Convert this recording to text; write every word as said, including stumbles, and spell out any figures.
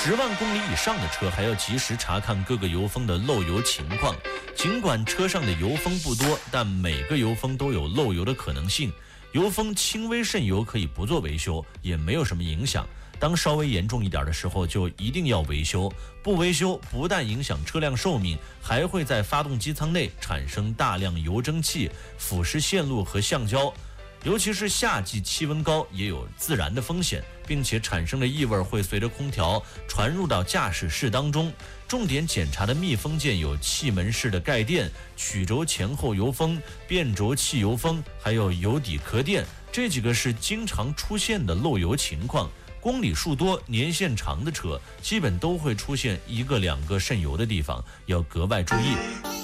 十万公里以上的车还要及时查看各个油封的漏油情况。尽管车上的油封不多，但每个油封都有漏油的可能性。油封轻微渗油可以不做维修，也没有什么影响。当稍微严重一点的时候，就一定要维修。不维修不但影响车辆寿命，还会在发动机舱内产生大量油蒸气，腐蚀线路和橡胶。尤其是夏季气温高，也有自燃的风险，并且产生的异味会随着空调传入到驾驶室当中。重点检查的密封件有气门式的盖垫、曲轴前后油封、变轴器油封，还有油底壳垫，这几个是经常出现的漏油情况。公里数多、年限长的车，基本都会出现一个两个渗油的地方，要格外注意。